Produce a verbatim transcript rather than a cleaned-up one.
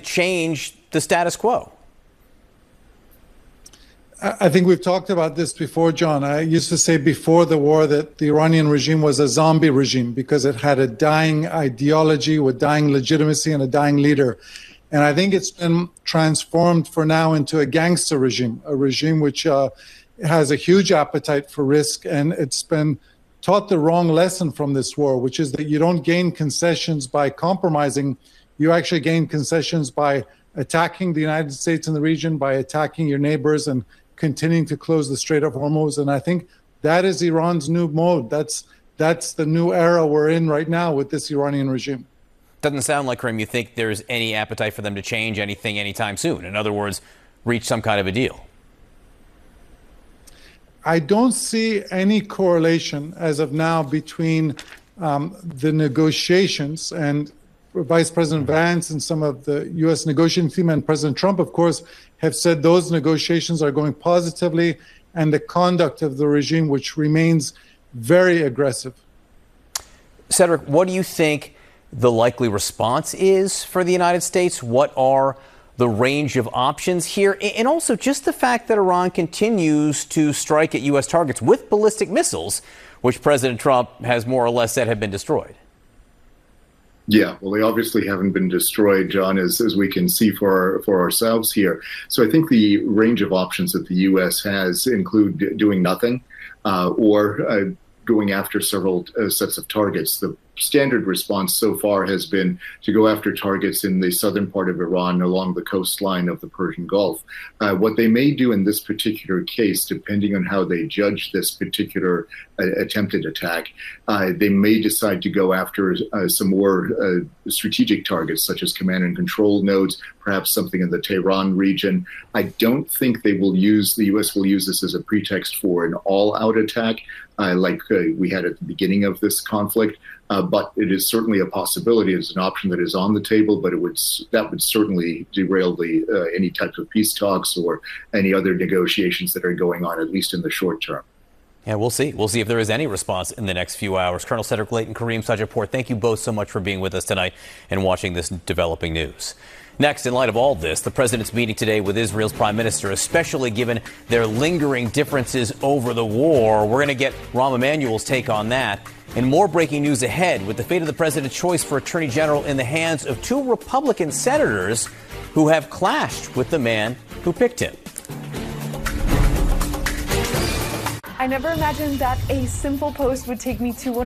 change the status quo? I think we've talked about this before, John. I used to say before the war that the Iranian regime was a zombie regime because it had a dying ideology with dying legitimacy and a dying leader. And I think it's been transformed for now into a gangster regime, a regime which uh, has a huge appetite for risk. And it's been taught the wrong lesson from this war, which is that you don't gain concessions by compromising. You actually gain concessions by attacking the United States in the region, by attacking your neighbors and continuing to close the Strait of Hormuz. And I think that is Iran's new mode. That's that's the new era we're in right now with this Iranian regime. Doesn't sound like, Karim, you think there's any appetite for them to change anything anytime soon. In other words, reach some kind of a deal. I don't see any correlation as of now between um, the negotiations, and Vice President Vance and some of the U S negotiating team and President Trump, of course, have said those negotiations are going positively, and the conduct of the regime, which remains very aggressive. Cedric, what do you think the likely response is for the United States? What are the range of options here? And also just the fact that Iran continues to strike at U S targets with ballistic missiles, which President Trump has more or less said have been destroyed. Yeah, well, they obviously haven't been destroyed, John, as, as we can see for, for ourselves here. So I think the range of options that the U S has include doing nothing uh, or uh, going after several uh, sets of targets. The standard response so far has been to go after targets in the southern part of Iran along the coastline of the Persian Gulf. Uh, what they may do in this particular case, depending on how they judge this particular uh, attempted attack, uh, they may decide to go after uh, some more uh, strategic targets, such as command and control nodes, perhaps something in the Tehran region. I don't think they will use, the U S will use this as a pretext for an all-out attack, uh, like uh, we had at the beginning of this conflict. Uh, but it is certainly a possibility. It's an option that is on the table, but it would that would certainly derail the uh, any types of peace talks or any other negotiations that are going on, at least in the short term. Yeah, we'll see. We'll see if there is any response in the next few hours. Colonel Cedric Leighton, Kareem Sajidpour, thank you both so much for being with us tonight and watching this developing news. Next, in light of all this, the president's meeting today with Israel's prime minister, especially given their lingering differences over the war. We're going to get Rahm Emanuel's take on that. And more breaking news ahead with the fate of the president's choice for attorney general in the hands of two Republican senators who have clashed with the man who picked him. I never imagined that a simple post would take me to